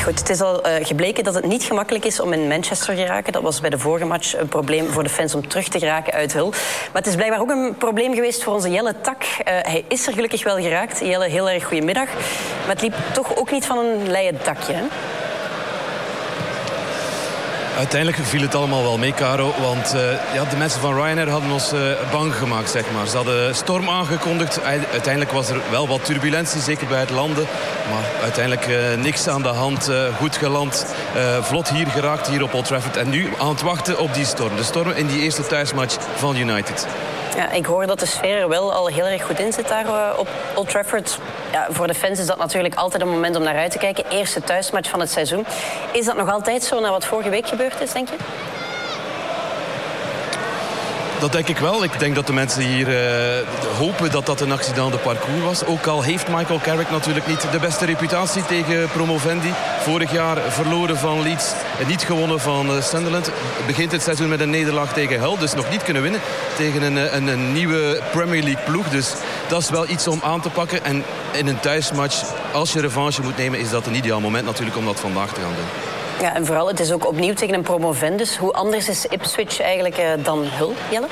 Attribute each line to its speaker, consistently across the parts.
Speaker 1: Goed, het is al gebleken dat het niet gemakkelijk is om in Manchester te geraken. Dat was bij de vorige match een probleem voor de fans om terug te geraken uit Hull. Maar het is blijkbaar ook een probleem geweest voor onze Jelle Tak. Hij is er gelukkig wel geraakt. Jelle, heel erg goedemiddag. Maar het liep toch ook niet van een leien dakje, hè?
Speaker 2: Uiteindelijk viel het allemaal wel mee, Caro. Want de mensen van Ryanair hadden ons bang gemaakt, zeg maar. Ze hadden storm aangekondigd. Uiteindelijk was er wel wat turbulentie, zeker bij het landen. Maar uiteindelijk niks aan de hand. Goed geland. Vlot hier geraakt, hier op Old Trafford. En nu aan het wachten op die storm. De storm in die eerste thuismatch van United.
Speaker 1: Ja, ik hoor dat de sfeer er wel al heel erg goed in zit daar op Old Trafford. Ja, voor de fans is dat natuurlijk altijd een moment om naar uit te kijken. Eerste thuismatch van het seizoen. Is dat nog altijd zo na wat vorige week gebeurd is, denk je?
Speaker 2: Dat denk ik wel. Ik denk dat de mensen hier hopen dat dat een accident de parcours was. Ook al heeft Michael Carrick natuurlijk niet de beste reputatie tegen promovendi. Vorig jaar verloren van Leeds en niet gewonnen van Sunderland. Begint het seizoen met een nederlaag tegen Hull. Dus nog niet kunnen winnen tegen een nieuwe Premier League ploeg. Dus dat is wel iets om aan te pakken. En in een thuismatch, als je revanche moet nemen, is dat een ideaal moment natuurlijk om dat vandaag te gaan doen.
Speaker 1: Ja, en vooral, het is ook opnieuw tegen een promovendus. Hoe anders is Ipswich eigenlijk dan Hull, Jelle?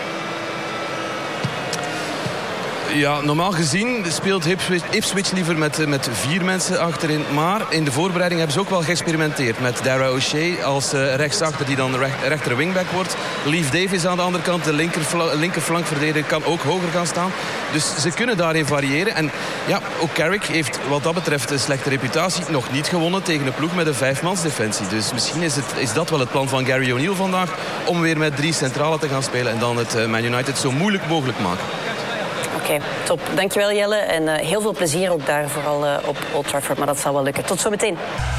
Speaker 2: Ja, normaal gezien speelt Ipswich liever met 4 mensen achterin. Maar in de voorbereiding hebben ze ook wel geëxperimenteerd. Met Dara O'Shea als rechtsachter die dan rechter wingback wordt. Leif Davis aan de andere kant, de linkerflankverdediger, kan ook hoger gaan staan. Dus ze kunnen daarin variëren. En ja, ook Carrick heeft wat dat betreft een slechte reputatie. Nog niet gewonnen tegen een ploeg met een 5-mansdefensie. Dus misschien is dat wel het plan van Gary O'Neill vandaag. Om weer met 3 centralen te gaan spelen. En dan het Man United zo moeilijk mogelijk maken.
Speaker 1: Oké, top. Dankjewel Jelle. En heel veel plezier ook daar, vooral op Old Trafford. Maar dat zal wel lukken. Tot zometeen.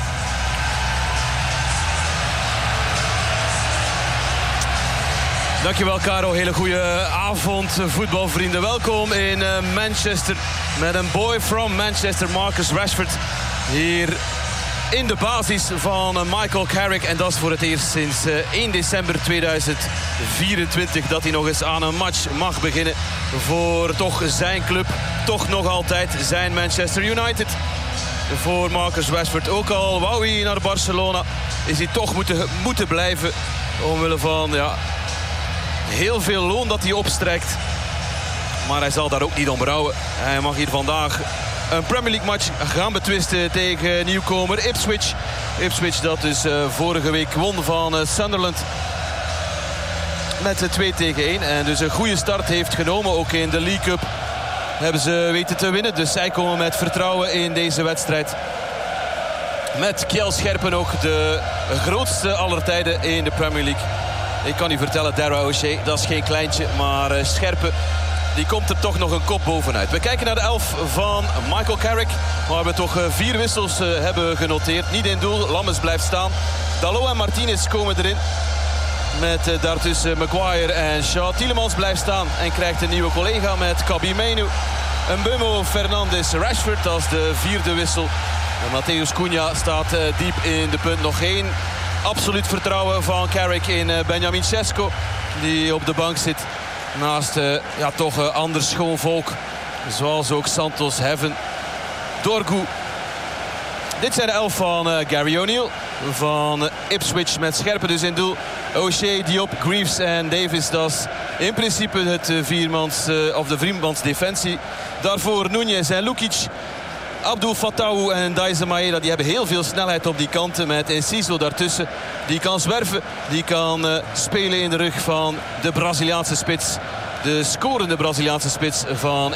Speaker 2: Dankjewel, Caro. Hele goede avond, voetbalvrienden. Welkom in Manchester met een boy from Manchester, Marcus Rashford. Hier in de basis van Michael Carrick. En dat is voor het eerst sinds 1 december 2024 dat hij nog eens aan een match mag beginnen voor toch zijn club. Toch nog altijd zijn Manchester United. Voor Marcus Rashford, ook al wou hij naar Barcelona, is hij toch moeten blijven. Omwille van heel veel loon dat hij opstrekt. Maar hij zal daar ook niet om berouwen. Hij mag hier vandaag een Premier League match gaan betwisten tegen nieuwkomer Ipswich. Ipswich dat dus vorige week won van Sunderland met 2-1. En dus een goede start heeft genomen. Ook in de League Cup hebben ze weten te winnen. Dus zij komen met vertrouwen in deze wedstrijd. Met Kjell Scherpen nog de grootste aller tijden in de Premier League. Ik kan u vertellen, Dara O'Shea, dat is geen kleintje. Maar Scherpen, die komt er toch nog een kop bovenuit. We kijken naar de 11 van Michael Carrick. Waar we toch 4 wissels hebben genoteerd. Niet in doel, Lammers blijft staan. Dalot en Martinez komen erin. Met daartussen Maguire en Shaw. Tielemans blijft staan en krijgt een nieuwe collega met Kabi Menu. Mbeumo, Fernandes, Rashford als de 4e wissel. En Matthäus Cunha staat diep in de punt. Nog geen absoluut vertrouwen van Carrick in Benjamin Sesko, die op de bank zit. Naast toch ander schoon volk. Zoals ook Santos, Heaven, Dorgu. Dit zijn de 11 van Gary O'Neill. Van Ipswich met Scherpen dus in doel. O'Shea, Diop, Greaves en Davis. Dat is in principe het de vriemans defensie. Daarvoor Núñez en Lukic. Abdul Fattah en Daizen Maeda, die hebben heel veel snelheid op die kanten. Met Enciso daartussen. Die kan zwerven. Die kan spelen in de rug van de Braziliaanse spits. De scorende Braziliaanse spits van